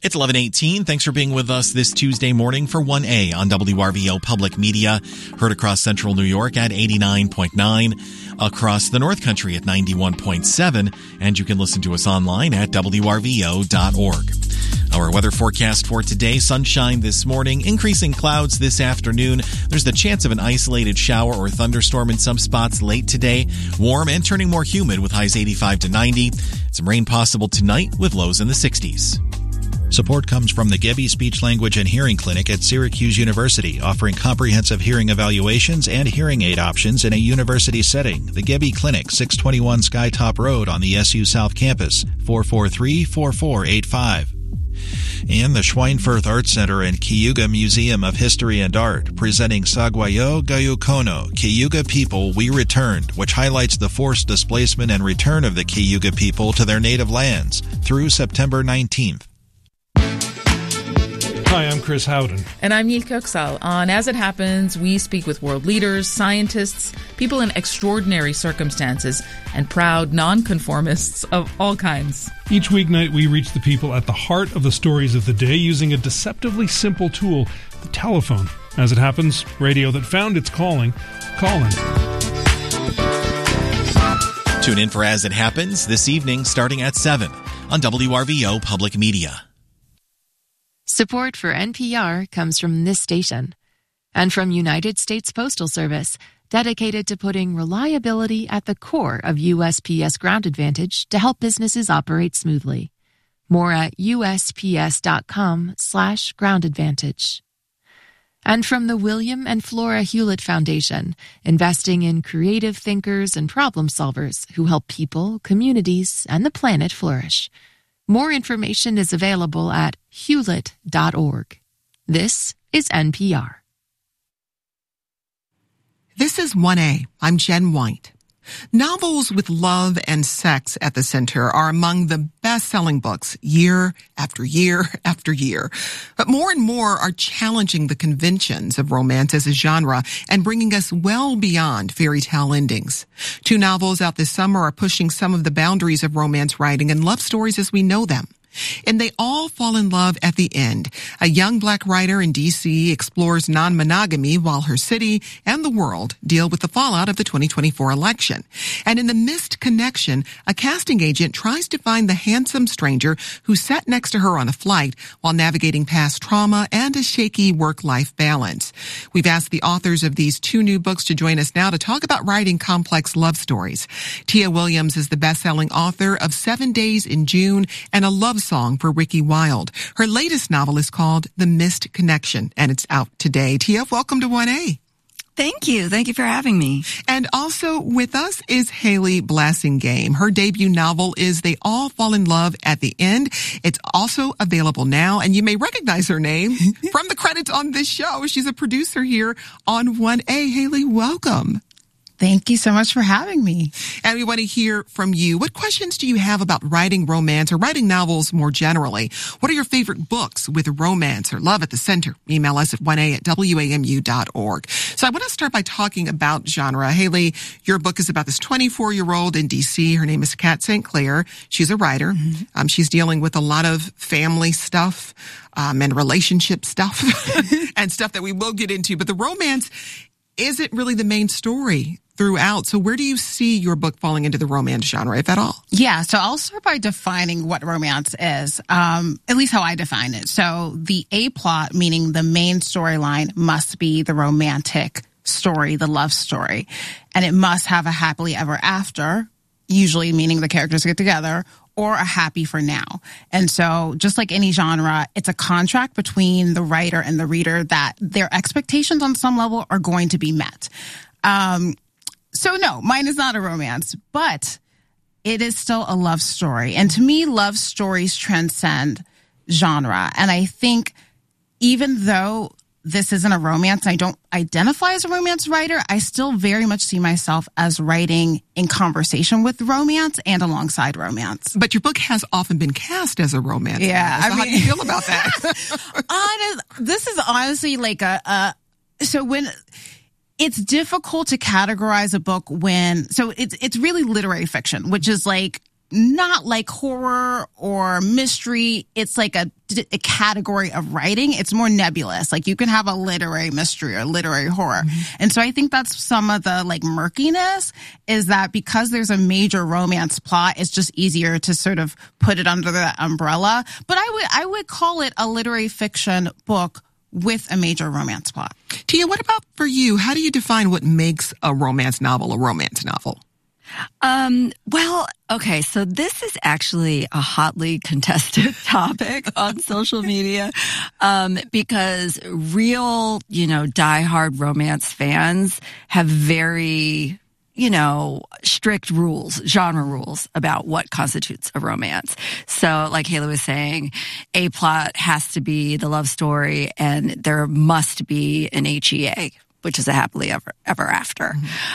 It's 11:18. Thanks for being with us this Tuesday morning for 1A on WRVO Public Media. Heard across central New York at 89.9, across the North Country at 91.7, and you can listen to us online at WRVO.org. Our weather forecast for today, sunshine this morning, increasing clouds this afternoon. There's the chance of an isolated shower or thunderstorm in some spots late today. Warm and turning more humid with highs 85 to 90. Some rain possible tonight with lows in the 60s. Support comes from the Gebby Speech Language and Hearing Clinic at Syracuse University, offering comprehensive hearing evaluations and hearing aid options in a university setting. The Gebby Clinic, 621 Skytop Road on the SU South Campus, 443-4485. And the Schweinfurth Art Center and Cayuga Museum of History and Art, presenting Saguayo Gayukono, Cayuga People We Returned, which highlights the forced displacement and return of the Cayuga people to their native lands through September 19th. Hi, I'm Chris Howden. And I'm Yil Köksal. On As It Happens, we speak with world leaders, scientists, people in extraordinary circumstances, and proud nonconformists of all kinds. Each weeknight, we reach the people at the heart of the stories of the day using a deceptively simple tool, the telephone. As It Happens, radio that found its calling. Tune in for As It Happens this evening starting at 7 on WRVO Public Media. Support for NPR comes from this station and from United States Postal Service, dedicated to putting reliability at the core of USPS Ground Advantage to help businesses operate smoothly. More at USPS.com/Ground Advantage. And from the William and Flora Hewlett Foundation, investing in creative thinkers and problem solvers who help people, communities, and the planet flourish. More information is available at hewlett.org. This is NPR. This is 1A. I'm Jen White. Novels with love and sex at the center are among the best-selling books year after year after year. But more and more are challenging the conventions of romance as a genre and bringing us well beyond fairy tale endings. Two novels out this summer are pushing some of the boundaries of romance writing and love stories as we know them. And They All Fall in Love at the End. A young black writer in D.C. explores non-monogamy while her city and the world deal with the fallout of the 2024 election. And in The Missed Connection, a casting agent tries to find the handsome stranger who sat next to her on a flight while navigating past trauma and a shaky work-life balance. We've asked the authors of these two new books to join us now to talk about writing complex love stories. Tia Williams is the best-selling author of 7 Days in June and a love song for Ricky Wilde. Her latest novel is called The Missed Connection, and it's out today. Tia, welcome to 1A. Thank you. Thank you for having me. And also with us is Haley Blassingame. Her debut novel is They All Fall in Love at the End. It's also available now, and you may recognize her name from the credits on this show. She's a producer here on 1A. Haley, welcome. Thank you so much for having me. And we want to hear from you. What questions do you have about writing romance or writing novels more generally? What are your favorite books with romance or love at the center? Email us at 1a@wamu.org. So I want to start by talking about genre. Haley, your book is about this 24-year-old in D.C. Her name is Kat St. Clair. She's a writer. Mm-hmm. She's dealing with a lot of family stuff and relationship stuff and stuff that we will get into. But the romance isn't really the main story throughout. So where do you see your book falling into the romance genre, if at all? Yeah, so I'll start by defining what romance is, at least how I define it. So the A-plot, meaning the main storyline, must be the romantic story, the love story. And it must have a happily ever after, usually meaning the characters get together, or a happy for now. And so just like any genre, it's a contract between the writer and the reader that their expectations on some level are going to be met. So no, mine is not a romance, but it is still a love story. And to me, love stories transcend genre. And I think even though this isn't a romance, I don't identify as a romance writer, I still very much see myself as writing in conversation with romance and alongside romance. But your book has often been cast as a romance. Yeah. So how do you feel about that? This is honestly like so when it's difficult to categorize a book when, so it's really literary fiction, which is like not like horror or mystery. It's like a category of writing. It's more nebulous. Like you can have a literary mystery or literary horror. And so I think that's some of the like murkiness, is that because there's a major romance plot, it's just easier to sort of put it under that umbrella. But I would call it a literary fiction book with a major romance plot. Tia, what about for you? How do you define what makes a romance novel a romance novel? Well, okay, so this is actually a hotly contested topic on social media, because real, diehard romance fans have very, strict rules, genre rules about what constitutes a romance. So like Haley was saying, a plot has to be the love story and there must be an HEA, which is a happily ever after.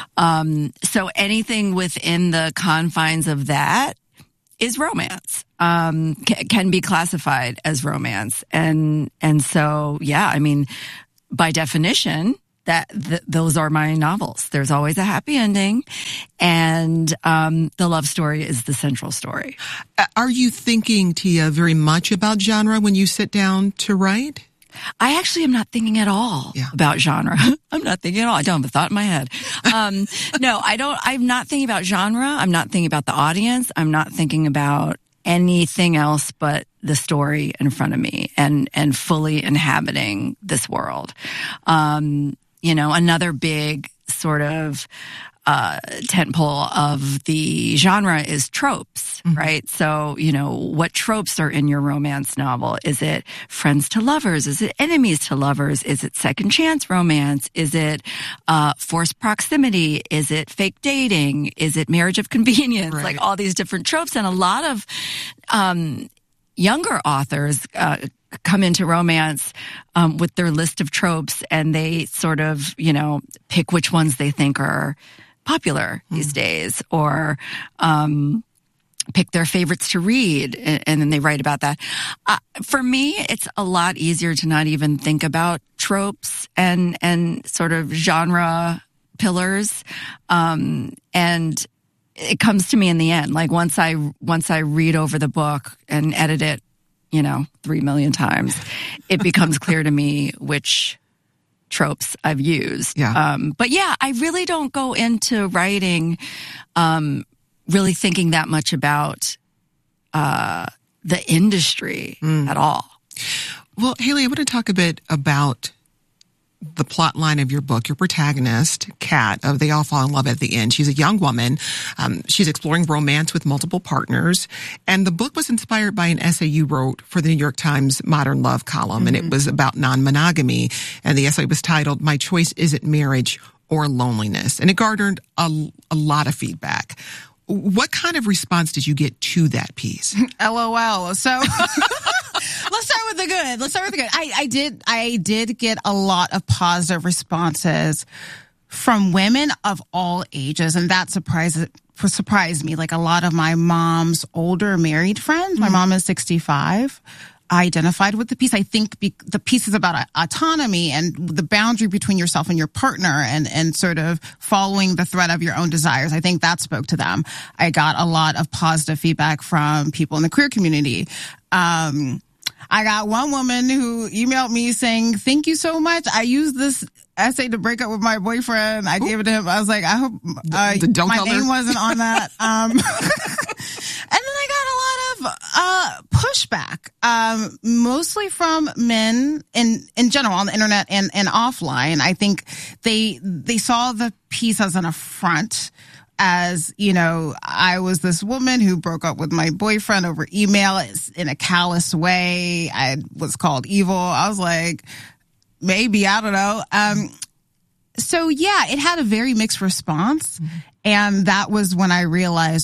So anything within the confines of that is romance, can be classified as romance. And so, yeah, I mean, by definition, those are my novels. There's always a happy ending, and the love story is the central story. Are you thinking, Tia, very much about genre when you sit down to write? I actually am not thinking at all about genre. I'm not thinking at all. I don't have a thought in my head. No, I don't. I'm not thinking about genre. I'm not thinking about the audience. I'm not thinking about anything else but the story in front of me and fully inhabiting this world. Another big sort of tentpole of the genre is tropes, right? So, what tropes are in your romance novel? Is it friends to lovers? Is it enemies to lovers? Is it second chance romance? Is it forced proximity? Is it fake dating? Is it marriage of convenience? Right. Like all these different tropes. And a lot of younger authors come into romance with their list of tropes, and they sort of, pick which ones they think are popular these days, or pick their favorites to read, and then they write about that. For me, it's a lot easier to not even think about tropes and sort of genre pillars, and it comes to me in the end. Like once I read over the book and edit it, 3 million times, it becomes clear to me which tropes I've used. Yeah. But yeah, I really don't go into writing really thinking that much about the industry at all. Well, Haley, I want to talk a bit about the plot line of your book. Your protagonist, Kat, they all fall in love at the end. She's a young woman. She's exploring romance with multiple partners. And the book was inspired by an essay you wrote for the New York Times Modern Love column. And it was about non-monogamy. And the essay was titled, "My Choice Isn't Marriage or Loneliness." And it garnered a lot of feedback. What kind of response did you get to that piece? LOL. So let's start with the good. I did get a lot of positive responses from women of all ages, and that surprised me. Like a lot of my mom's older married friends. My mom is 65. Identified with the piece. I think the piece is about autonomy and the boundary between yourself and your partner, and sort of following the thread of your own desires. I think that spoke to them. I got a lot of positive feedback from people in the queer community. I got one woman who emailed me saying, "Thank you so much. I used this essay to break up with my boyfriend. I gave it to him." I was like, I hope my name wasn't on that. And then I got a lot of pushback, mostly from men in general on the internet and offline. I think they saw the piece as an affront. As, I was this woman who broke up with my boyfriend over email in a callous way. I was called evil. I was like, maybe, I don't know. So yeah, it had a very mixed response. And that was when I realized,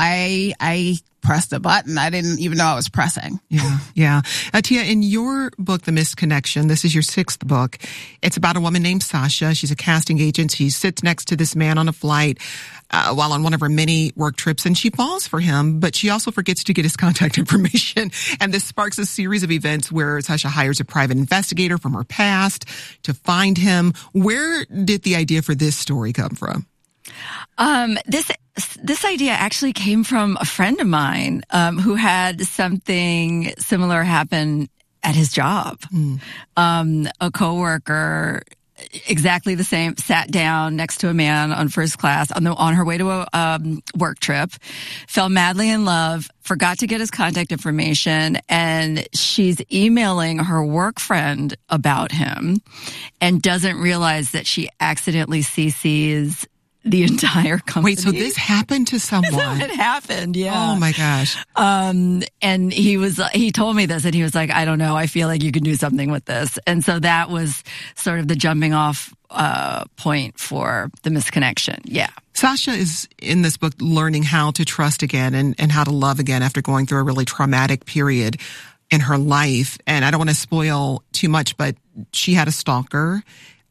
I pressed a button I didn't even know I was pressing. Yeah. Tia, in your book, The Missed Connection, this is your 6th book. It's about a woman named Sasha. She's a casting agent. She sits next to this man on a flight while on one of her many work trips, and she falls for him, but she also forgets to get his contact information. And this sparks a series of events where Sasha hires a private investigator from her past to find him. Where did the idea for this story come from? This idea actually came from a friend of mine who had something similar happen at his job. A coworker, exactly the same, sat down next to a man on first class on her way to a work trip, fell madly in love, forgot to get his contact information, and she's emailing her work friend about him and doesn't realize that she accidentally CCs the entire company. Wait, so this happened to someone? It happened, yeah. Oh my gosh. And he told me this and he was like, I don't know, I feel like you can do something with this. And so that was sort of the jumping off point for the misconnection. Yeah. Sasha is in this book learning how to trust again and how to love again after going through a really traumatic period in her life. And I don't want to spoil too much, but she had a stalker.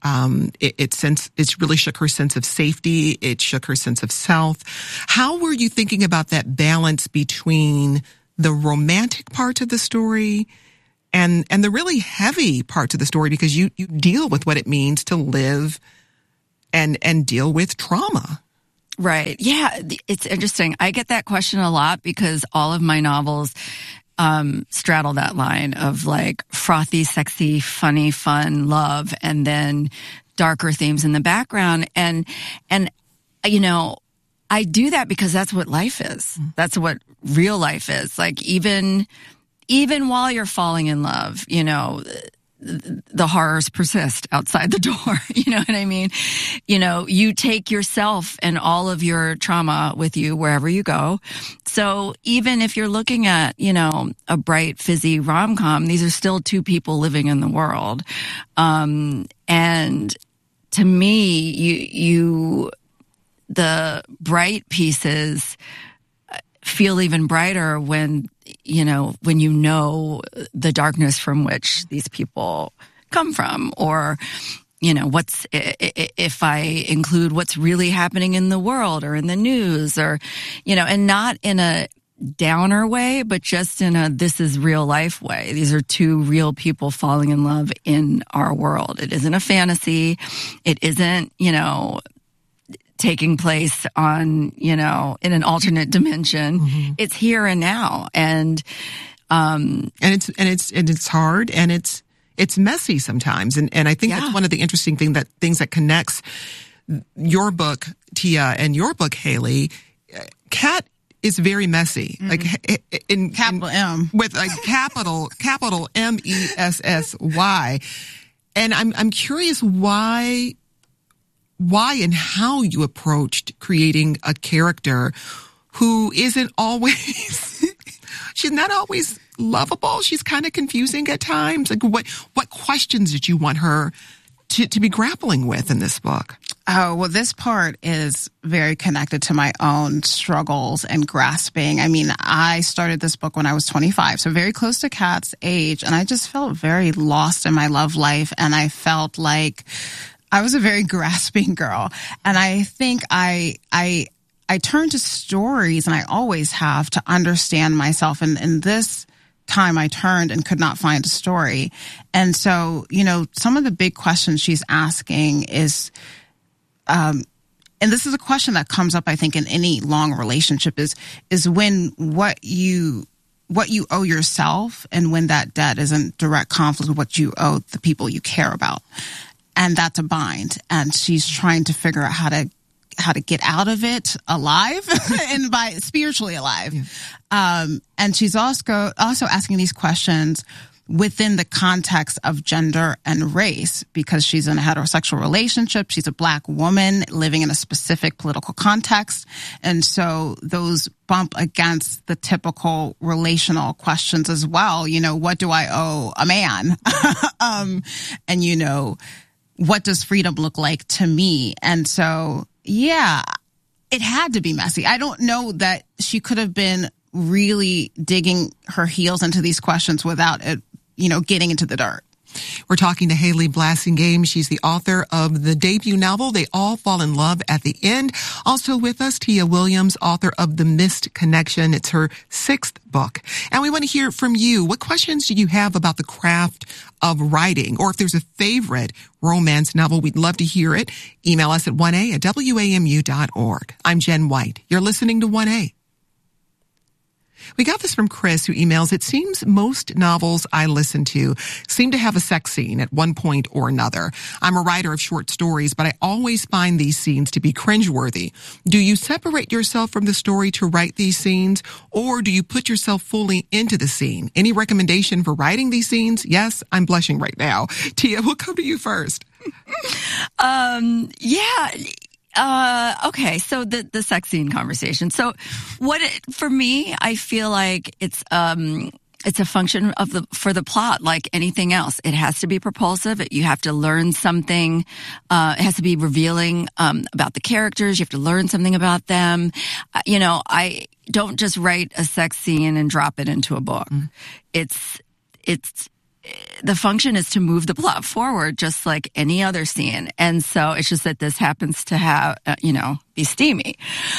It really shook her sense of safety. It shook her sense of self. How were you thinking about that balance between the romantic part of the story and the really heavy parts of the story? Because you deal with what it means to live and deal with trauma. Right. Yeah. It's interesting. I get that question a lot because all of my novels straddle that line of like frothy, sexy, funny, fun love, and then darker themes in the background. And, you know, I do that because that's what life is. That's what real life is. Like even while you're falling in love, you know, the horrors persist outside the door. You know what I mean? You know, you take yourself and all of your trauma with you wherever you go. So even if you're looking at, you know, a bright, fizzy rom-com, these are still two people living in the world. And to me, the bright pieces feel even brighter when you know the darkness from which these people come from, or you know if I include what's really happening in the world or in the news, or you know, and not in a downer way, but just in a this is real life way. These are two real people falling in love in our world. It isn't a fantasy. It isn't, you know, taking place on, you know, in an alternate dimension. Mm-hmm. It's here and now. And it's hard and it's messy sometimes. And I think that's one of the interesting things that connects your book, Tia, and your book, Haley. Kat is very messy. Mm-hmm. Like in capital M with a capital MESSY. And I'm curious why and how you approached creating a character who isn't always, she's not always lovable. She's kind of confusing at times. Like what questions did you want her to be grappling with in this book? Oh, well, this part is very connected to my own struggles and grasping. I mean, I started this book when I was 25, so very close to Kat's age, and I just felt very lost in my love life, and I felt like I was a very grasping girl. And I think I turned to stories, and I always have, to understand myself. And in this time I turned and could not find a story. And so, you know, some of the big questions she's asking is, and this is a question that comes up, I think, in any long relationship is when what you owe yourself and when that debt is in direct conflict with what you owe the people you care about. And that's a bind. And she's trying to figure out how to get out of it alive and by spiritually alive. Yeah. And she's also asking these questions within the context of gender and race, because she's in a heterosexual relationship. She's a Black woman living in a specific political context. And so those bump against the typical relational questions as well. You know, what do I owe a man? And you know, what does freedom look like to me? And so, yeah, it had to be messy. I don't know that she could have been really digging her heels into these questions without it, you know, getting into the dirt. We're talking to Haley Blassingame. She's the author of the debut novel, They All Fall in Love at the End. Also with us, Tia Williams, author of The Missed Connection. It's her 6th book. And we want to hear from you. What questions do you have about the craft of writing? Or if there's a favorite romance novel, we'd love to hear it. Email us at 1a@wamu.org. I'm Jen White. You're listening to 1A. We got this from Chris, who emails, it seems most novels I listen to seem to have a sex scene at one point or another. I'm a writer of short stories, but I always find these scenes to be cringeworthy. Do you separate yourself from the story to write these scenes, or do you put yourself fully into the scene? Any recommendation for writing these scenes? Yes, I'm blushing right now. Tia, we'll come to you first. Okay. So the sex scene conversation. So for me, I feel like it's a function for the plot, like anything else. It has to be propulsive. You have to learn something. It has to be revealing, about the characters. You have to learn something about them. I don't just write a sex scene and drop it into a book. The function is to move the plot forward, just like any other scene. And so it's just that this happens to have, be steamy.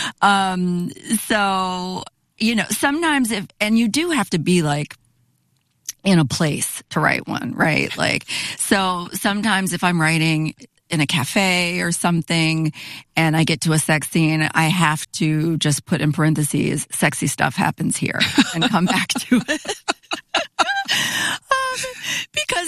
Sometimes and you do have to be like in a place to write one, right? Like, so sometimes if I'm writing in a cafe or something and I get to a sex scene, I have to just put in parentheses, sexy stuff happens here, and come back to it. Because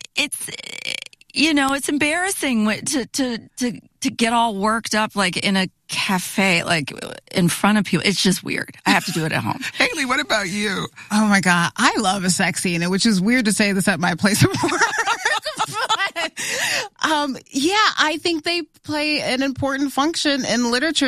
it's embarrassing to get all worked up like in a cafe, like in front of people. It's just weird. I have to do it at home. Haley, what about you? Oh my God. I love a sex scene, which is weird to say this at my place of work. But, I think they play an important function in literature